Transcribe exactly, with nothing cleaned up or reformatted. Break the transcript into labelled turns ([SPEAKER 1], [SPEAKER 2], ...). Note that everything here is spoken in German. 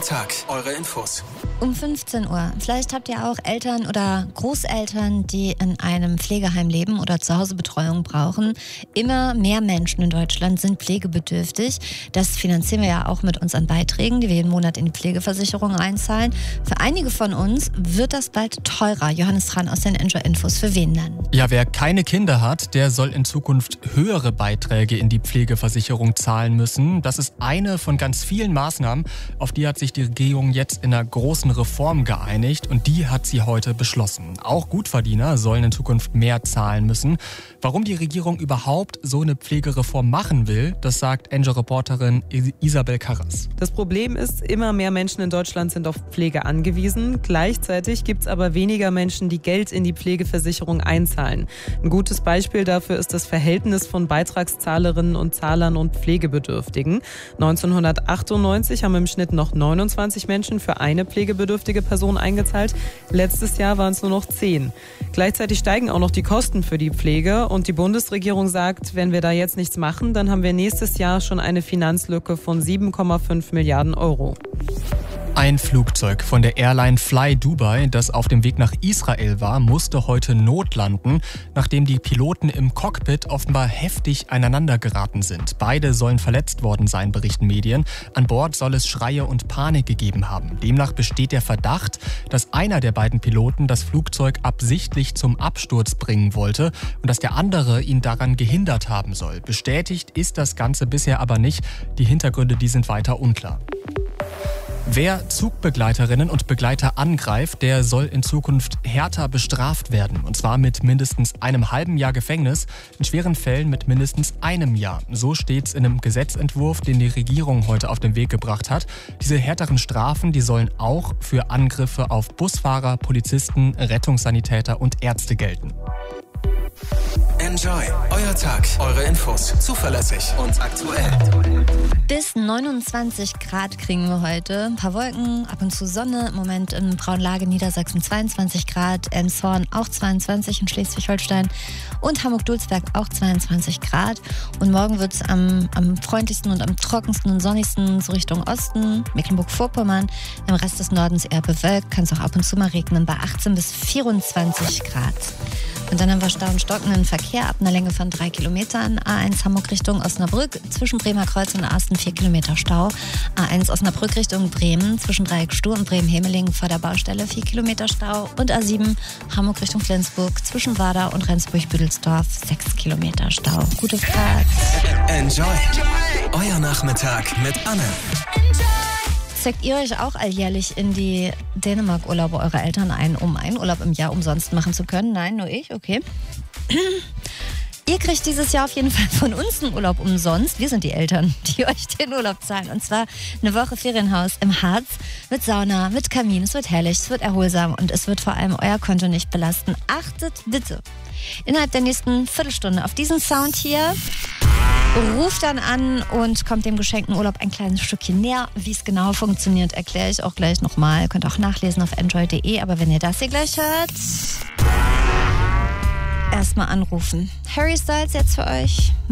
[SPEAKER 1] euer Tag, eure Infos.
[SPEAKER 2] Um fünfzehn Uhr. Vielleicht habt ihr auch Eltern oder Großeltern, die in einem Pflegeheim leben oder zu Hause Betreuung brauchen. Immer mehr Menschen in Deutschland sind pflegebedürftig. Das finanzieren wir ja auch mit unseren Beiträgen, die wir jeden Monat in die Pflegeversicherung einzahlen. Für einige von uns wird das bald teurer. Johannes Tran aus den Enjoy Infos. Für wen dann?
[SPEAKER 3] Ja, wer keine Kinder hat, der soll in Zukunft höhere Beiträge in die Pflegeversicherung zahlen müssen. Das ist eine von ganz vielen Maßnahmen, auf die hat sich die Regierung jetzt in einer großen Reform geeinigt und die hat sie heute beschlossen. Auch Gutverdiener sollen in Zukunft mehr zahlen müssen. Warum die Regierung überhaupt so eine Pflegereform machen will, das sagt Enjoy-Reporterin Isabel Karras.
[SPEAKER 4] Das Problem ist, immer mehr Menschen in Deutschland sind auf Pflege angewiesen. Gleichzeitig gibt es aber weniger Menschen, die Geld in die Pflegeversicherung einzahlen. Ein gutes Beispiel dafür ist das Verhältnis von Beitragszahlerinnen und Zahlern und Pflegebedürftigen. neunzehnhundertachtundneunzig haben im Schnitt noch neunundzwanzig Menschen für eine pflegebedürftige Person eingezahlt. Letztes Jahr waren es nur noch zehn. Gleichzeitig steigen auch noch die Kosten für die Pflege und die Bundesregierung sagt, wenn wir da jetzt nichts machen, dann haben wir nächstes Jahr schon eine Finanzlücke von sieben Komma fünf Milliarden Euro.
[SPEAKER 3] Ein Flugzeug von der Airline Fly Dubai, das auf dem Weg nach Israel war, musste heute notlanden, nachdem die Piloten im Cockpit offenbar heftig aneinander geraten sind. Beide sollen verletzt worden sein, berichten Medien. An Bord soll es Schreie und Panik gegeben haben. Demnach besteht der Verdacht, dass einer der beiden Piloten das Flugzeug absichtlich zum Absturz bringen wollte und dass der andere ihn daran gehindert haben soll. Bestätigt ist das Ganze bisher aber nicht. Die Hintergründe, die sind weiter unklar. Wer Zugbegleiterinnen und Begleiter angreift, der soll in Zukunft härter bestraft werden. Und zwar mit mindestens einem halben Jahr Gefängnis, in schweren Fällen mit mindestens einem Jahr. So steht's in einem Gesetzentwurf, den die Regierung heute auf den Weg gebracht hat. Diese härteren Strafen, die sollen auch für Angriffe auf Busfahrer, Polizisten, Rettungssanitäter und Ärzte gelten.
[SPEAKER 1] Enjoy, euer Tag, eure Infos, zuverlässig und aktuell.
[SPEAKER 2] Bis neunundzwanzig Grad kriegen wir heute. Ein paar Wolken, ab und zu Sonne. Im Moment in Braunlage, Niedersachsen zweiundzwanzig Grad. Elmshorn auch zweiundzwanzig in Schleswig-Holstein. Und Hamburg-Dulsberg auch zweiundzwanzig Grad. Und morgen wird es am, am freundlichsten und am trockensten und sonnigsten so Richtung Osten, Mecklenburg-Vorpommern. Im Rest des Nordens eher bewölkt. Kann es auch ab und zu mal regnen bei achtzehn bis vierundzwanzig Grad. Und dann haben wir Stau und stockenden Verkehr ab einer Länge von drei Kilometern. A eins Hamburg Richtung Osnabrück, zwischen Bremer Kreuz und Asten vier Kilometer Stau. A eins Osnabrück Richtung Bremen, zwischen Dreieck Stuhr und Bremen-Hemeling vor der Baustelle vier Kilometer Stau. Und A sieben Hamburg Richtung Flensburg, zwischen Wader und Rendsburg-Büdelsdorf sechs Kilometer Stau. Gute Fahrt.
[SPEAKER 1] Enjoy, euer Nachmittag mit Anne.
[SPEAKER 2] Zeigt ihr euch auch alljährlich in die Dänemark-Urlaube eurer Eltern ein, um einen Urlaub im Jahr umsonst machen zu können? Nein, nur ich? Okay. Ihr kriegt dieses Jahr auf jeden Fall von uns einen Urlaub umsonst. Wir sind die Eltern, die euch den Urlaub zahlen. Und zwar eine Woche Ferienhaus im Harz mit Sauna, mit Kamin. Es wird herrlich, es wird erholsam und es wird vor allem euer Konto nicht belasten. Achtet bitte innerhalb der nächsten Viertelstunde auf diesen Sound hier. Ruft dann an und kommt dem geschenkten Urlaub ein kleines Stückchen näher. Wie es genau funktioniert, erkläre ich auch gleich nochmal. Könnt auch nachlesen auf enjoy punkt de. Aber wenn ihr das hier gleich hört, erstmal anrufen. Harry Styles jetzt für euch.